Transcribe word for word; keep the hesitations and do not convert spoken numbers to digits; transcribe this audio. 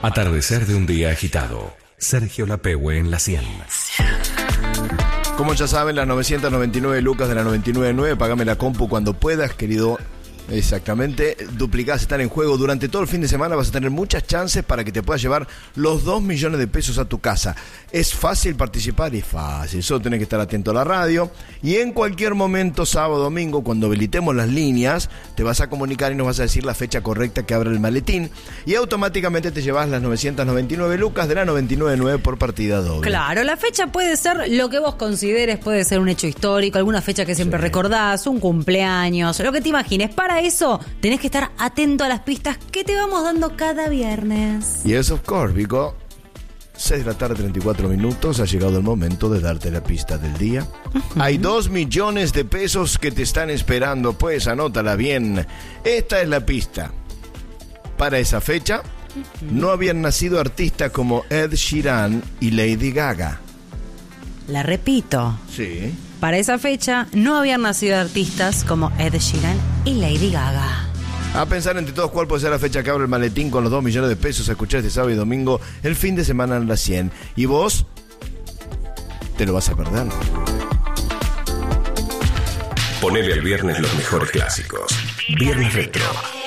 Atardecer de un día agitado. Sergio Lapehue en la cien. Como ya saben, las novecientas noventa y nueve lucas de la noventa y nueve punto nueve, pagame la compu cuando puedas, querido. Exactamente, duplicadas están en juego. Durante todo el fin de semana vas a tener muchas chances para que te puedas llevar los dos millones de pesos a tu casa. Es fácil participar y fácil, solo tenés que estar atento a la radio. Y en cualquier momento, sábado, domingo, cuando habilitemos las líneas, te vas a comunicar y nos vas a decir la fecha correcta que abre el maletín. Y automáticamente te llevas las novecientas noventa y nueve lucas de la noventa y nueve punto nueve por partida doble. Claro, la fecha puede ser lo que vos consideres, puede ser un hecho histórico, alguna fecha que siempre sí. recordás, un cumpleaños, lo que te imagines. Para eso tenés que estar atento a las pistas que te vamos dando cada viernes. Yes, of course, Vico. seis de la tarde, treinta y cuatro minutos. Ha llegado el momento de darte la pista del día. Uh-huh. Hay dos millones de pesos que te están esperando. Pues anótala bien. Esta es la pista. Para esa fecha, uh-huh. no habían nacido artistas como Ed Sheeran y Lady Gaga. La repito. Sí. Para esa fecha, no habían nacido artistas como Ed Sheeran y Lady Gaga. A pensar entre todos cuál puede ser la fecha que abre el maletín con los dos millones de pesos. A escuchar este sábado y domingo, el fin de semana en la cien. Y vos, te lo vas a perder. Ponele al viernes los mejores clásicos. Viernes Retro.